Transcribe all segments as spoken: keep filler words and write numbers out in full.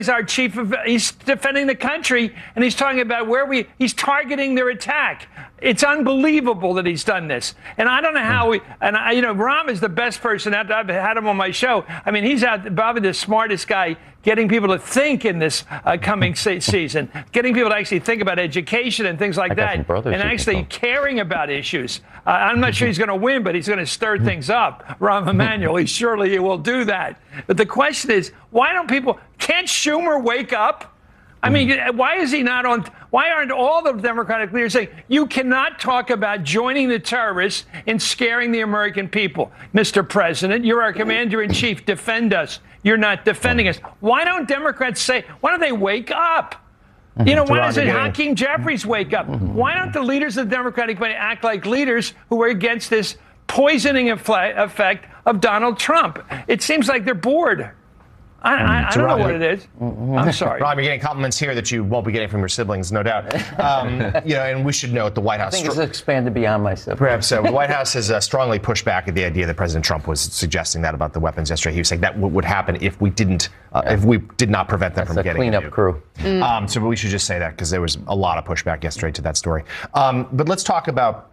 He's our chief of, he's defending the country, and he's talking about where we, he's targeting their attack. It's unbelievable that he's done this. And I don't know how we, and I, you know, Rahm is the best person out there. I've had him on my show. I mean, he's out, probably the smartest guy getting people to think in this uh, coming se- season, getting people to actually think about education and things like that, and actually caring about issues. Uh, I'm not sure he's going to win, but he's going to stir things up. Rahm Emanuel, he surely will do that. But the question is, why don't people, can't Schumer wake up? I mean, why is he not on? Why aren't all the Democratic leaders saying you cannot talk about joining the terrorists and scaring the American people? Mister President, you're our commander in chief. Defend us. You're not defending us. Why don't Democrats say, why don't they wake up? You know, why doesn't Hakeem Jeffries wake up? Why don't the leaders of the Democratic Party act like leaders who are against this poisoning effect of Donald Trump? It seems like they're bored. I, I, I don't know what it is. I'm sorry. Rob, you're getting compliments here that you won't be getting from your siblings, no doubt. Um, you know, and we should note the White House. I think it's expanded beyond my siblings. Perhaps so. The White House has uh, strongly pushed back at the idea that President Trump was suggesting that about the weapons yesterday. He was saying that w- would happen if we didn't, uh, if we did not prevent them That's from a getting cleanup crew. Mm. Um, so we should just say that because there was a lot of pushback yesterday to that story. Um, but let's talk about.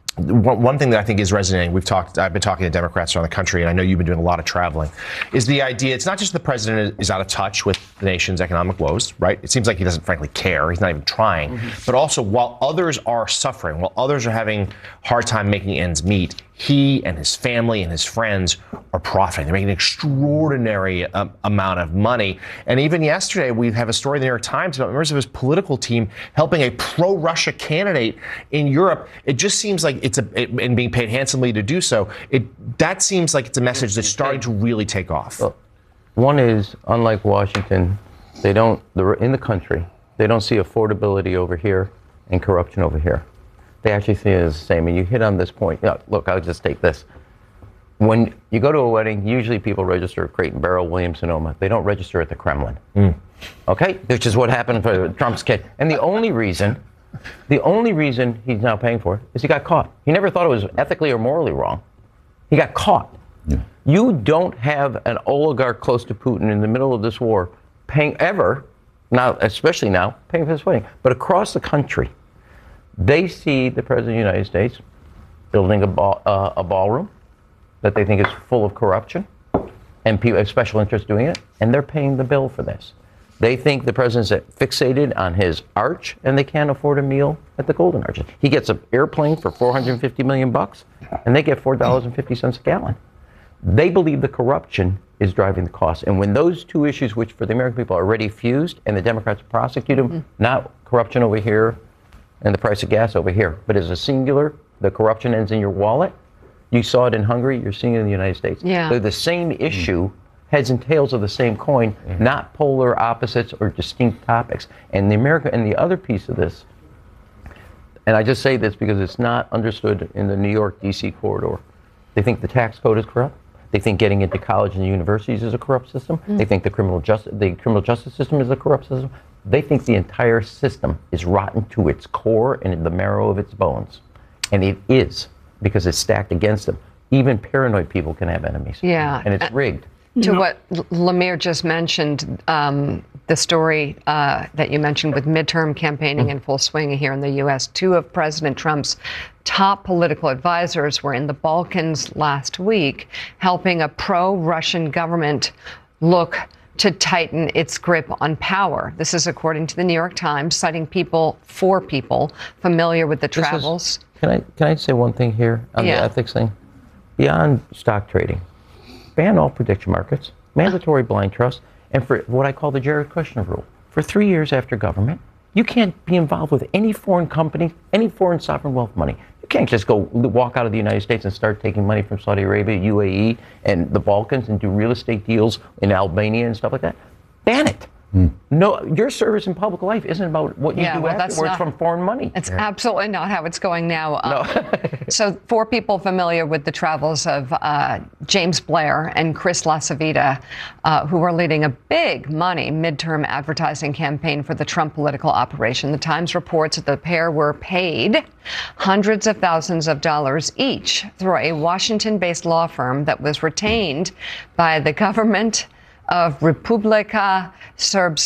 One thing that I think is resonating, we've talked, I've been talking to Democrats around the country, and I know you've been doing a lot of traveling, is the idea, it's not just the president is out of touch with the nation's economic woes, right? It seems like he doesn't frankly care. He's not even trying. Mm-hmm. But also, while others are suffering, while others are having a hard time making ends meet, he and his family and his friends are profiting. They're making an extraordinary um, amount of money. And even yesterday, we have a story in the New York Times about members of his political team helping a pro-Russia candidate in Europe. It just seems like it's a, it, and being paid handsomely to do so. It that seems like it's a message that's starting to really take off. Well, one is, unlike Washington, they don't, they're in the country, they don't see affordability over here and corruption over here. They actually see it as the same. And you hit on this point. Yeah, look, I'll just take this. When you go to a wedding, usually people register at Crate and Barrel, Williams-Sonoma. They don't register at the Kremlin. Mm. Okay? Which is what happened for Trump's kid. And the only reason, the only reason he's now paying for it is he got caught. He never thought it was ethically or morally wrong. He got caught. Yeah. You don't have an oligarch close to Putin in the middle of this war paying ever, now, especially now, paying for this wedding. But across the country, they see the President of the United States building a, ball, uh, a ballroom that they think is full of corruption and people have special interests doing it, and they're paying the bill for this. They think the President's fixated on his arch, and they can't afford a meal at the Golden Arches. He gets an airplane for four hundred fifty million bucks, and they get four dollars and fifty cents a gallon. They believe the corruption is driving the cost. And when those two issues, which for the American people are already fused, and the Democrats prosecute them, mm-hmm. not corruption over here, and the price of gas over here. But as a singular, the corruption ends in your wallet. You saw it in Hungary, you're seeing it in the United States. Yeah. They're the same issue, heads and tails of the same coin, mm-hmm. not polar opposites or distinct topics. And the America, and the other piece of this, and I just say this because it's not understood in the New York D C corridor. They think the tax code is corrupt. They think getting into college and universities is a corrupt system. Mm-hmm. They think the criminal justice, the criminal justice system is a corrupt system. They think the entire system is rotten to its core and in the marrow of its bones. And it is, because it's stacked against them. Even paranoid people can have enemies. Yeah. And it's rigged. To what Lemire just mentioned, um, the story uh, that you mentioned with midterm campaigning in full swing here in the U S, two of President Trump's top political advisors were in the Balkans last week, helping a pro-Russian government look to tighten its grip on power. This is according to the New York Times, citing people, four people familiar with the travels. Is, can I can I say one thing here on yeah. the ethics thing? Beyond stock trading, ban all prediction markets, mandatory blind trust, and for what I call the Jared Kushner rule. For three years after government, you can't be involved with any foreign company, any foreign sovereign wealth money. You can't just go walk out of the United States and start taking money from Saudi Arabia, U A E, and the Balkans and do real estate deals in Albania and stuff like that. Ban it. Hmm. No, your service in public life isn't about what you yeah, do well, afterwards not, from foreign money. It's yeah. absolutely not how it's going now. Uh, no. So four people familiar with the travels of uh, James Blair and Chris LaCivita, uh, who were leading a big money midterm advertising campaign for the Trump political operation. The Times reports that the pair were paid hundreds of thousands of dollars each through a Washington-based law firm that was retained by the government of Republika Srpska.